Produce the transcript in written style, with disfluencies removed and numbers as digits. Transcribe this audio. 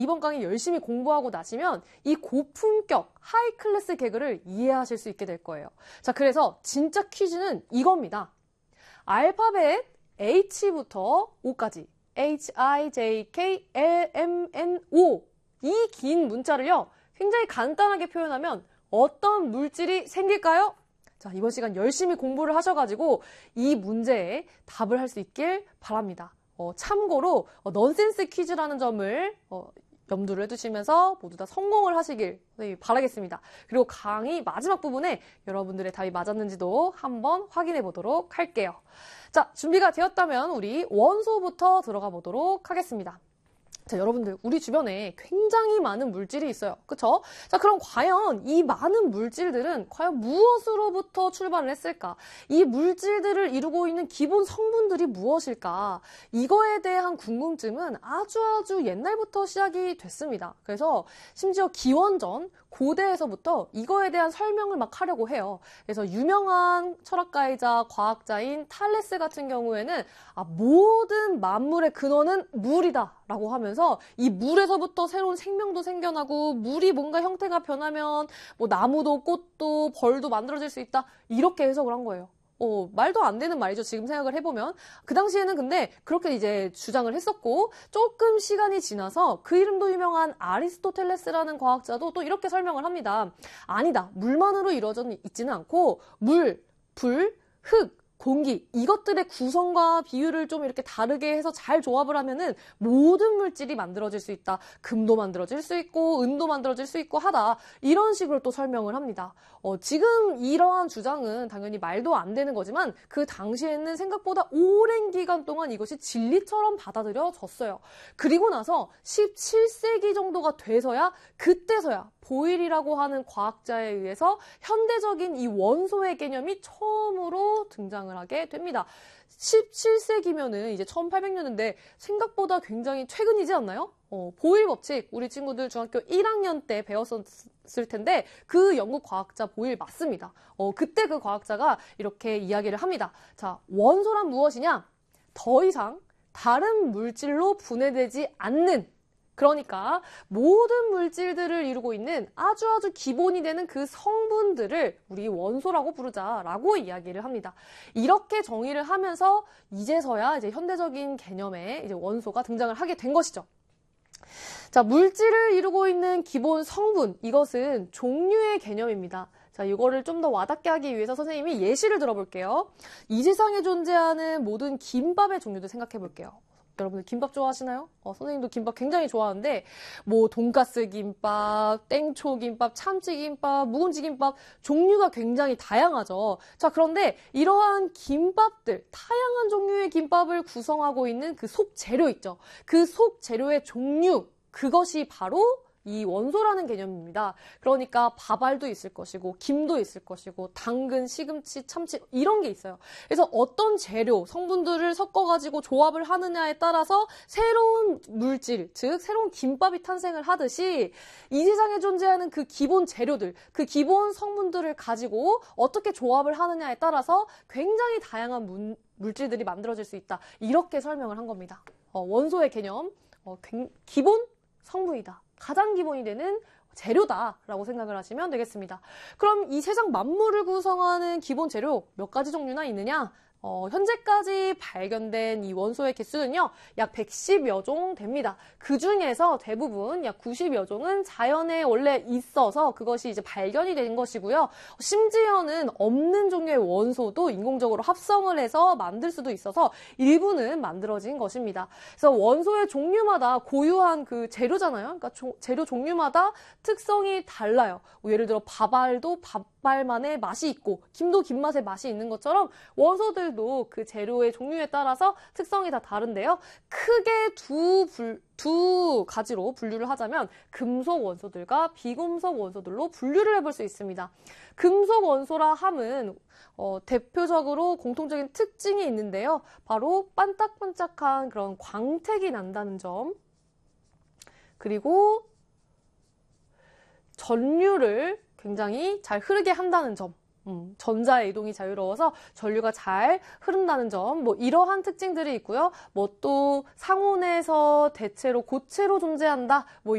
이번 강의 열심히 공부하고 나시면 이 고품격 하이 클래스 개그를 이해하실 수 있게 될 거예요. 자, 그래서 진짜 퀴즈는 이겁니다. 알파벳 H부터 O까지 HIJKLMNO 이 긴 문자를요 굉장히 간단하게 표현하면 어떤 물질이 생길까요? 자, 이번 시간 열심히 공부를 하셔가지고 이 문제에 답을 할 수 있길 바랍니다. 참고로 넌센스 퀴즈라는 점을 염두를 해두시면서 모두 다 성공을 하시길 바라겠습니다. 그리고 강의 마지막 부분에 여러분들의 답이 맞았는지도 한번 확인해 보도록 할게요. 자, 준비가 되었다면 우리 원소부터 들어가 보도록 하겠습니다. 자, 여러분들 우리 주변에 굉장히 많은 물질이 있어요. 그쵸? 자, 그럼 과연 이 많은 물질들은 과연 무엇으로부터 출발을 했을까? 이 물질들을 이루고 있는 기본 성분들이 무엇일까? 이거에 대한 궁금증은 아주 옛날부터 시작이 됐습니다. 그래서 심지어 기원전 고대에서부터 이거에 대한 설명을 막 하려고 해요. 그래서 유명한 철학가이자 과학자인 탈레스 같은 경우에는 모든 만물의 근원은 물이다 라고 하면서 이 물에서부터 새로운 생명도 생겨나고 물이 뭔가 형태가 변하면 뭐 나무도 꽃도 벌도 만들어질 수 있다 이렇게 해석을 한 거예요. 말도 안 되는 말이죠. 지금 생각을 해보면. 그 당시에는 근데 그렇게 이제 주장을 했었고 조금 시간이 지나서 그 이름도 유명한 아리스토텔레스라는 과학자도 또 이렇게 설명을 합니다. 아니다. 물만으로 이루어져 있지는 않고 물, 불, 흙, 공기 이것들의 구성과 비율을 좀 이렇게 다르게 해서 잘 조합을 하면은 모든 물질이 만들어질 수 있다. 금도 만들어질 수 있고 은도 만들어질 수 있고 하다. 이런 식으로 또 설명을 합니다. 지금 이러한 주장은 당연히 말도 안 되는 거지만 그 당시에는 생각보다 오랜 기간 동안 이것이 진리처럼 받아들여졌어요. 그리고 나서 17세기 정도가 돼서야 그때서야 보일이라고 하는 과학자에 의해서 현대적인 이 원소의 개념이 처음으로 등장을 하게 됩니다. 17세기면은 이제 1800년인데 생각보다 굉장히 최근이지 않나요? 보일 법칙 우리 친구들 중학교 1학년 때 배웠었을 텐데 그 영국 과학자 보일 맞습니다. 그때 그 과학자가 이렇게 이야기를 합니다. 자, 원소란 무엇이냐? 더 이상 다른 물질로 분해되지 않는 그러니까 모든 물질들을 이루고 있는 아주 기본이 되는 그 성분들을 우리 원소라고 부르자라고 이야기를 합니다. 이렇게 정의를 하면서 이제서야 이제 현대적인 개념의 이제 원소가 등장을 하게 된 것이죠. 자, 물질을 이루고 있는 기본 성분, 이것은 종류의 개념입니다. 자, 이거를 좀 더 와닿게 하기 위해서 선생님이 예시를 들어볼게요. 이 세상에 존재하는 모든 김밥의 종류들 생각해 볼게요. 여러분들 김밥 좋아하시나요? 선생님도 김밥 굉장히 좋아하는데 뭐 돈가스 김밥, 땡초 김밥, 참치 김밥, 묵은지 김밥 종류가 굉장히 다양하죠. 자, 그런데 이러한 김밥들, 다양한 종류의 김밥을 구성하고 있는 그 속재료 있죠. 그 속재료의 종류, 그것이 바로 이 원소라는 개념입니다. 그러니까 밥알도 있을 것이고 김도 있을 것이고 당근, 시금치, 참치 이런 게 있어요. 그래서 어떤 재료, 성분들을 섞어가지고 조합을 하느냐에 따라서 새로운 물질, 즉 새로운 김밥이 탄생을 하듯이 이 세상에 존재하는 그 기본 재료들, 그 기본 성분들을 가지고 어떻게 조합을 하느냐에 따라서 굉장히 다양한 물질들이 만들어질 수 있다. 이렇게 설명을 한 겁니다. 원소의 개념, 기본 성분이다. 가장 기본이 되는 재료다라고 생각을 하시면 되겠습니다. 그럼 이 세상 만물을 구성하는 기본 재료 몇 가지 종류나 있느냐? 현재까지 발견된 이 원소의 개수는요, 약 110여 종 됩니다. 그 중에서 대부분 약 90여 종은 자연에 원래 있어서 그것이 이제 발견이 된 것이고요. 심지어는 없는 종류의 원소도 인공적으로 합성을 해서 만들 수도 있어서 일부는 만들어진 것입니다. 그래서 원소의 종류마다 고유한 그 재료잖아요. 그러니까 재료 종류마다 특성이 달라요. 예를 들어 밥알도 밥알만의 맛이 있고 김도 김맛의 맛이 있는 것처럼 원소들도 그 재료의 종류에 따라서 특성이 다 다른데요. 크게 두 가지로 분류를 하자면 금속 원소들과 비금속 원소들로 분류를 해볼 수 있습니다. 금속 원소라 함은 대표적으로 공통적인 특징이 있는데요. 바로 반짝반짝한 그런 광택이 난다는 점, 그리고 전류를 굉장히 잘 흐르게 한다는 점, 전자의 이동이 자유로워서 전류가 잘 흐른다는 점, 뭐 이러한 특징들이 있고요. 뭐 또 상온에서 대체로 고체로 존재한다, 뭐